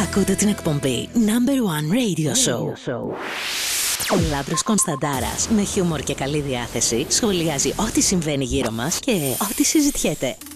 Ακούτε την εκπομπή Number One Radio Show. Ο Λάμπρος Κωνσταντάρας με χιούμορ και καλή διάθεση σχολιάζει ό,τι συμβαίνει γύρω μας και ό,τι συζητιέται.